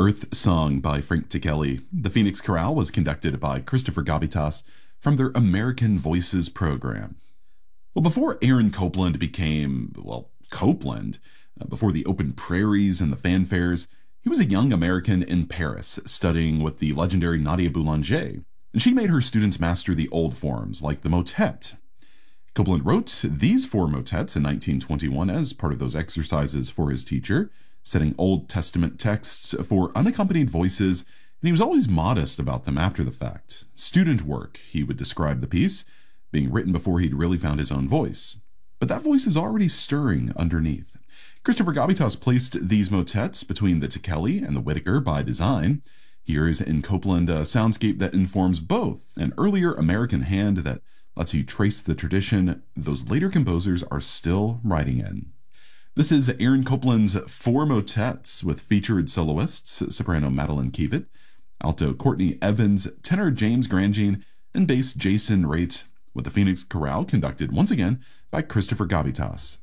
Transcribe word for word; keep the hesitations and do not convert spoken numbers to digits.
Earth Song by Frank Ticheli. The Phoenix Chorale was conducted by Christopher Gabitas from their American Voices program. Well, before Aaron Copland became, well, Copland, uh, before the open prairies and the fanfares, he was a young American in Paris studying with the legendary Nadia Boulanger. And she made her students master the old forms, like the motet. Copland wrote these four motets in nineteen twenty-one as part of those exercises for his teacher, setting Old Testament texts for unaccompanied voices, and he was always modest about them after the fact. Student work, he would describe the piece, being written before he'd really found his own voice. But that voice is already stirring underneath. Christopher Gabitas placed these motets between the Ticheli and the Whitaker by design. Here's in Copland a soundscape that informs both, an earlier American hand that lets you trace the tradition those later composers are still writing in. This is Aaron Copland's Four Motets with featured soloists, soprano Madeline Kievit, alto Courtney Evans, tenor James Grandjean, and bass Jason Raitt, with the Phoenix Chorale conducted once again by Christopher Gabitas.